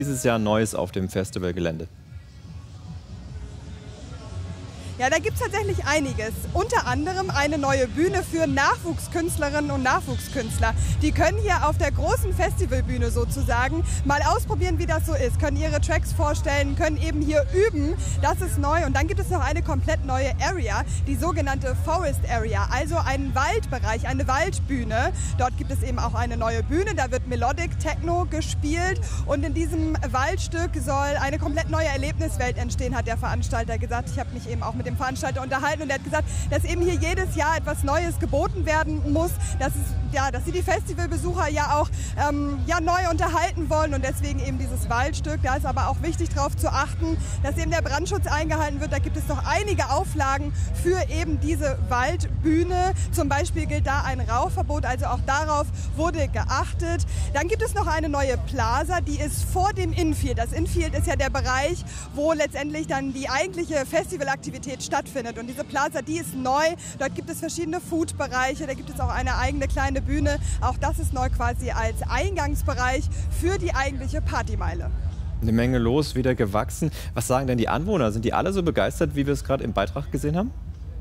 Dieses Jahr Neues auf dem Festivalgelände? Ja, da gibt es tatsächlich einiges. Unter anderem eine neue Bühne für Nachwuchskünstlerinnen und Nachwuchskünstler. Die können hier auf der großen Festivalbühne sozusagen mal ausprobieren, wie das so ist. Können ihre Tracks vorstellen, können eben hier üben. Das ist neu. Und dann gibt es noch eine komplett neue Area, die sogenannte Forest Area. Also einen Waldbereich, eine Waldbühne. Dort gibt es eben auch eine neue Bühne. Da wird Melodic Techno gespielt. Und in diesem Waldstück soll eine komplett neue Erlebniswelt entstehen, hat der Veranstalter gesagt. Ich habe mich eben auch mit dem Veranstalter unterhalten und er hat gesagt, dass eben hier jedes Jahr etwas Neues geboten werden muss, dass sie die Festivalbesucher ja auch neu unterhalten wollen und deswegen eben dieses Waldstück. Da ist aber auch wichtig darauf zu achten, dass eben der Brandschutz eingehalten wird. Da gibt es noch einige Auflagen für eben diese Waldbühne. Zum Beispiel gilt da ein Rauchverbot, also auch darauf wurde geachtet. Dann gibt es noch eine neue Plaza, die ist vor dem Infield. Das Infield ist ja der Bereich, wo letztendlich dann die eigentliche Festivalaktivität stattfindet. Und diese Plaza, die ist neu. Dort gibt es verschiedene Food-Bereiche, da gibt es auch eine eigene kleine Bühne. Auch das ist neu quasi als Eingangsbereich für die eigentliche Partymeile. Eine Menge los, wieder gewachsen. Was sagen denn die Anwohner? Sind die alle so begeistert, wie wir es gerade im Beitrag gesehen haben?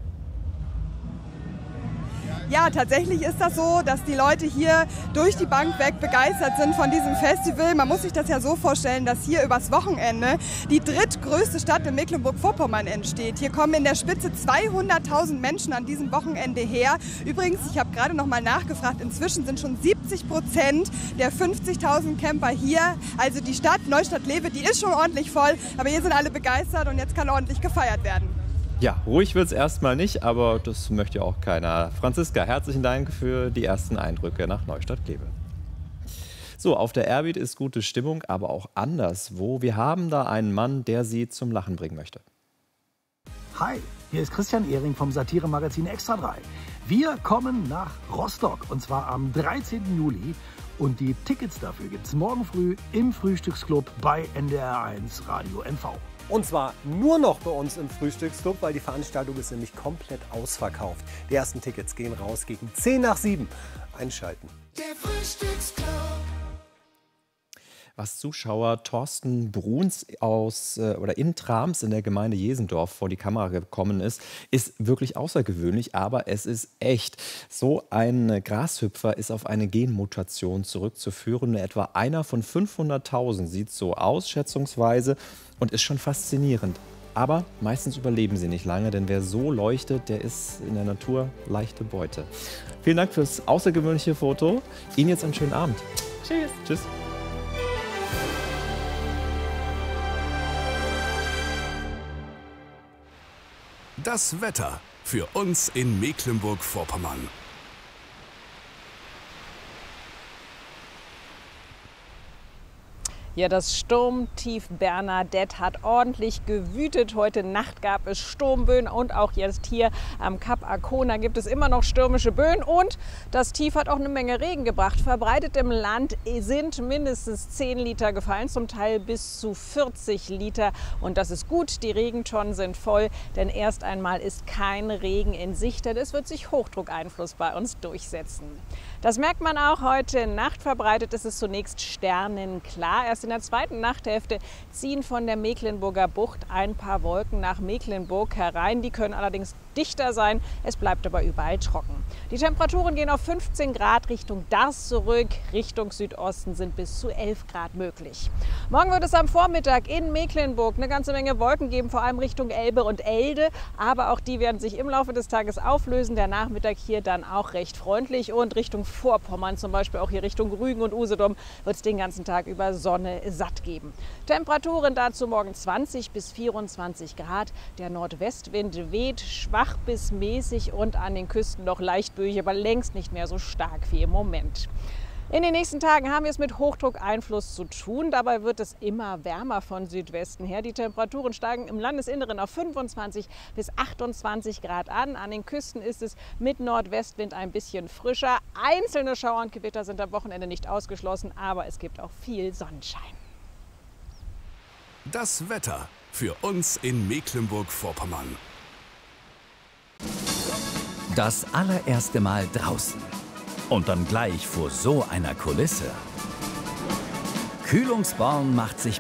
Ja, tatsächlich ist das so, dass die Leute hier durch die Bank weg begeistert sind von diesem Festival. Man muss sich das ja so vorstellen, dass hier übers Wochenende die drittgrößte Stadt in Mecklenburg-Vorpommern entsteht. Hier kommen in der Spitze 200.000 Menschen an diesem Wochenende her. Übrigens, ich habe gerade noch mal nachgefragt, inzwischen sind schon 70% der 50.000 Camper hier. Also die Stadt Neustadt-Lewe, die ist schon ordentlich voll, aber hier sind alle begeistert und jetzt kann ordentlich gefeiert werden. Ja, ruhig wird es erstmal nicht, aber das möchte ja auch keiner. Franziska, herzlichen Dank für die ersten Eindrücke nach Neustadt-Lewe. So, auf der Airbeat ist gute Stimmung, aber auch anderswo. Wir haben da einen Mann, der Sie zum Lachen bringen möchte. Hi, hier ist Christian Ehring vom Satiremagazin Extra 3. Wir kommen nach Rostock und zwar am 13. Juli. Und die Tickets dafür gibt es morgen früh im Frühstücksclub bei NDR1 Radio NV. Und zwar nur noch bei uns im Frühstücksclub, weil die Veranstaltung ist nämlich komplett ausverkauft. Die ersten Tickets gehen raus gegen 10 nach 7. Einschalten. Der Frühstücksclub. Was Zuschauer Thorsten Bruns in Trams in der Gemeinde Jesendorf vor die Kamera gekommen ist wirklich außergewöhnlich, aber es ist echt. So ein Grashüpfer ist auf eine Genmutation zurückzuführen. Etwa einer von 500.000 sieht so aus, schätzungsweise, und ist schon faszinierend. Aber meistens überleben sie nicht lange, denn wer so leuchtet, der ist in der Natur leichte Beute. Vielen Dank fürs außergewöhnliche Foto. Ihnen jetzt einen schönen Abend. Tschüss. Tschüss. Das Wetter für uns in Mecklenburg-Vorpommern. Ja, das Sturmtief Bernadette hat ordentlich gewütet. Heute Nacht gab es Sturmböen und auch jetzt hier am Kap Arkona gibt es immer noch stürmische Böen. Und das Tief hat auch eine Menge Regen gebracht. Verbreitet im Land sind mindestens 10 Liter gefallen, zum Teil bis zu 40 Liter. Und das ist gut, die Regentonnen sind voll, denn erst einmal ist kein Regen in Sicht, denn es wird sich Hochdruckeinfluss bei uns durchsetzen. Das merkt man auch heute Nacht. Verbreitet ist es zunächst sternenklar. Erst in der zweiten Nachthälfte ziehen von der Mecklenburger Bucht ein paar Wolken nach Mecklenburg herein. Die können allerdings dichter sein. Es bleibt aber überall trocken. Die Temperaturen gehen auf 15 Grad Richtung Darß zurück. Richtung Südosten sind bis zu 11 Grad möglich. Morgen wird es am Vormittag in Mecklenburg eine ganze Menge Wolken geben, vor allem Richtung Elbe und Elde. Aber auch die werden sich im Laufe des Tages auflösen. Der Nachmittag hier dann auch recht freundlich. Und Richtung Vorpommern, zum Beispiel auch hier Richtung Rügen und Usedom, wird es den ganzen Tag über Sonne satt geben. Temperaturen dazu morgen 20 bis 24 Grad. Der Nordwestwind weht schwach bis mäßig und an den Küsten noch leicht böig, aber längst nicht mehr so stark wie im Moment. In den nächsten Tagen haben wir es mit Hochdruckeinfluss zu tun. Dabei wird es immer wärmer von Südwesten her. Die Temperaturen steigen im Landesinneren auf 25 bis 28 Grad an. An den Küsten ist es mit Nordwestwind ein bisschen frischer. Einzelne Schauer und Gewitter sind am Wochenende nicht ausgeschlossen, aber es gibt auch viel Sonnenschein. Das Wetter für uns in Mecklenburg-Vorpommern. Das allererste Mal draußen. Und dann gleich vor so einer Kulisse. Kühlungsborn macht sich